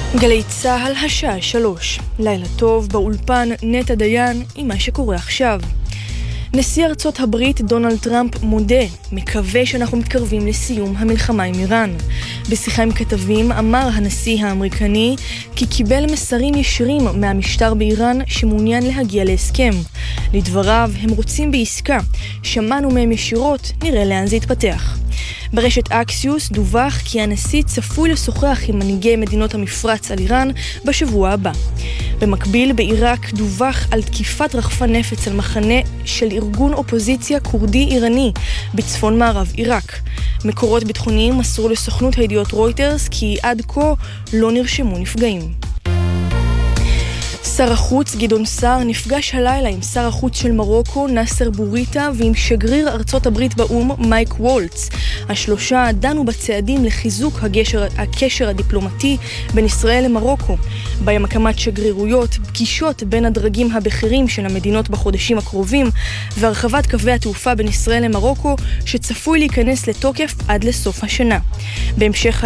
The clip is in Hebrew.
גלי צהל השעה 3. לילה טוב, באולפן נטע דיין עם מה שקורה עכשיו. נשיא ארצות הברית דונלד טראמפ מודה, מקווה שאנחנו מתקרבים לסיום המלחמה עם איראן. בשיחה עם כתבים אמר הנשיא האמריקני כי קיבל מסרים ישירים מהמשטר באיראן שמעוניין להגיע להסכם. לדבריו הם רוצים בעסקה, שמענו מהם ישירות, נראה לאן זה יתפתח. ברשת אקסיוס דווח כי הנשיא צפוי לשוחח עם מנהיגי מדינות המפרץ על איראן בשבוע הבא. במקביל בעיראק דווח על תקיפת רחפן נפץ על מחנה של ארגון אופוזיציה קורדי איראני בצפון מערב עיראק. מקורות ביטחוניים מסרו לסוכנות הידיעות רויטרס כי עד כה לא נרשמו נפגעים. שר החוץ גדעון סער נפגש הלילה עם שר החוץ של מרוקו נאסר בוריטה ועם שגריר ארצות הברית באום מייק וולץ. השלושה דנו בצעדים לחיזוק הקשר הדיפלומטי בין ישראל למרוקו, בהם הקמת שגרירויות, פגישות בין הדרגים הבכירים של המדינות בחודשים הקרובים, והרחבת קווי התעופה בין ישראל למרוקו שצפוי להיכנס לתוקף עד לסוף השנה. בהמשך